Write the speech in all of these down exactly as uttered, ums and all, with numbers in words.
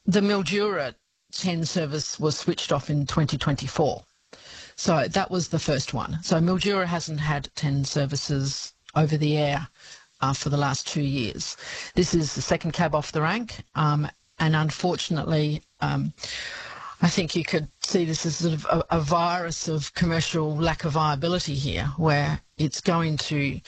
the Mildura ten service was switched off in twenty twenty-four. So that was the first one. So Mildura hasn't had ten services over the air uh, for the last two years. This is the second cab off the rank, um, and unfortunately, um, I think you could see this as sort of a, a virus of commercial lack of viability here, where it's going to,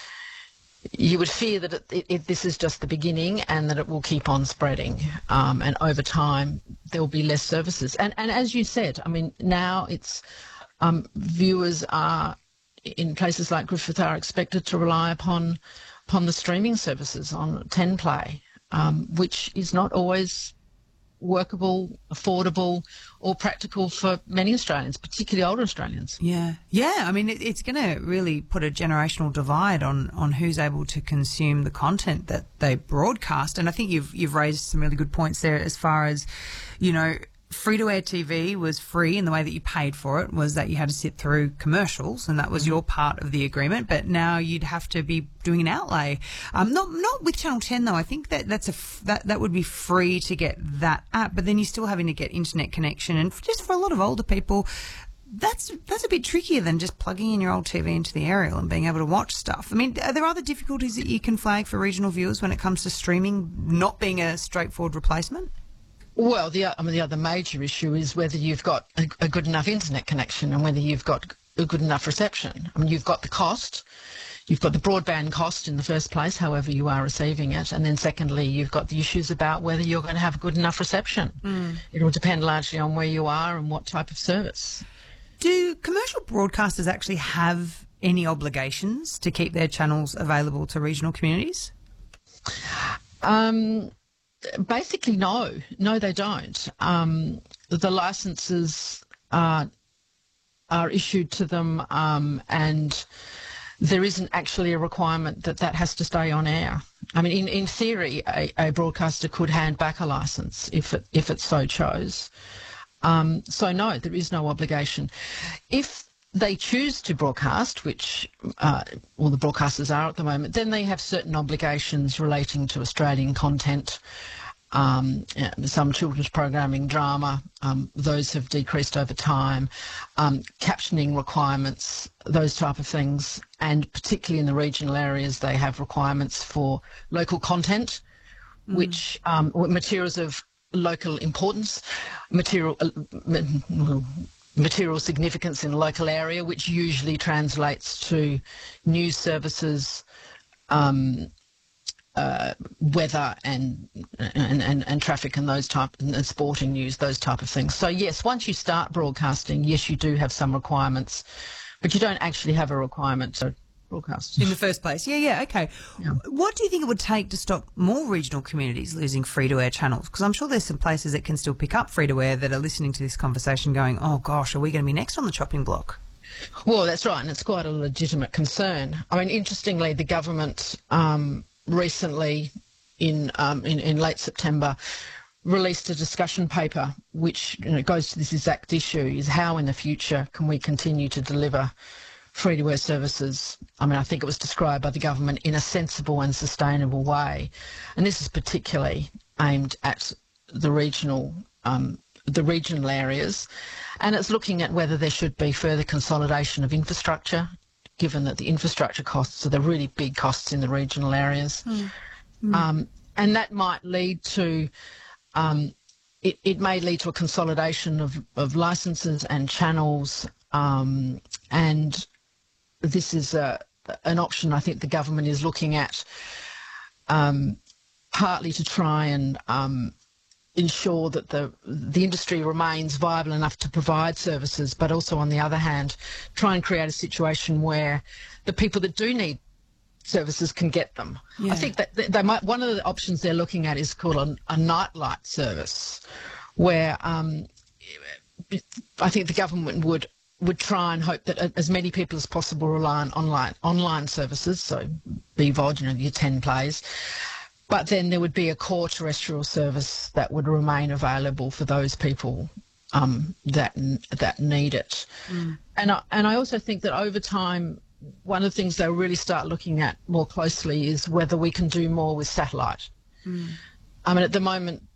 you would fear that it, it, it, this is just the beginning and that it will keep on spreading. Um, and over time, there will be less services. And, and as you said, I mean, now it's um, viewers are, in places like Griffith, are expected to rely upon, upon the streaming services on ten play, um, which is not always workable, affordable, or practical for many Australians, particularly older Australians. Yeah, yeah. I mean, it, it's going to really put a generational divide on on who's able to consume the content that they broadcast. And I think you've you've raised some really good points there, as far as, you know, free-to-air T V was free, and the way that you paid for it was that you had to sit through commercials, and that was your part of the agreement. But now you'd have to be doing an outlay. Um, not not with Channel ten though. I think that that's a f- that that would be free to get that app, but then you're still having to get internet connection, and just for a lot of older people, that's that's a bit trickier than just plugging in your old T V into the aerial and being able to watch stuff. I mean, are there other difficulties that you can flag for regional viewers when it comes to streaming not being a straightforward replacement? Well, the, I mean, the other major issue is whether you've got a, a good enough internet connection and whether you've got a good enough reception. I mean, you've got the cost, you've got the broadband cost in the first place, however you are receiving it, and then secondly, you've got the issues about whether you're going to have good enough reception. Mm. It will depend largely on where you are and what type of service. Do commercial broadcasters actually have any obligations to keep their channels available to regional communities? Um... Basically, no. No, they don't. Um, the licences are, are issued to them, um, and there isn't actually a requirement that that has to stay on air. I mean, in, in theory, a, a broadcaster could hand back a licence if it, if it so chose. Um, so, no, there is no obligation. If they choose to broadcast, which uh, all the broadcasters are at the moment, then they have certain obligations relating to Australian content, um, some children's programming, drama, um, those have decreased over time, um, captioning requirements, those type of things, and particularly in the regional areas they have requirements for local content, mm. which um, materials of local importance, material... Uh, material significance in a local area, which usually translates to news services, um, uh, weather and, and, and, and traffic and those type, and sporting news, those type of things. So yes, once you start broadcasting, yes, you do have some requirements, but you don't actually have a requirement to broadcast. In the first place. Yeah, yeah, okay. Yeah. What do you think it would take to stop more regional communities losing free-to-air channels? Because I'm sure there's some places that can still pick up free-to-air that are listening to this conversation going, oh, gosh, are we going to be next on the chopping block? Well, that's right, and it's quite a legitimate concern. I mean, interestingly, the government um, recently, in, um, in in late September, released a discussion paper which, you know, goes to this exact issue, is how in the future can we continue to deliver free-to-air services. I mean, I think it was described by the government in a sensible and sustainable way. And this is particularly aimed at the regional um, the regional areas. And it's looking at whether there should be further consolidation of infrastructure, given that the infrastructure costs are the really big costs in the regional areas. Mm. Mm. Um, and that might lead to, um, it, it may lead to a consolidation of, of licences and channels, um, and this is a, an option I think the government is looking at, um, partly to try and um, ensure that the the industry remains viable enough to provide services, but also on the other hand, try and create a situation where the people that do need services can get them. Yeah. I think that they might. One of the options they're looking at is called a, a nightlight service, where um, I think the government would. would try and hope that as many people as possible rely on online online services, so B V O D, you know, your ten plays, but then there would be a core terrestrial service that would remain available for those people um, that that need it. Mm. And I, and I also think that over time, one of the things they'll really start looking at more closely is whether we can do more with satellite. Mm. I mean, at the moment,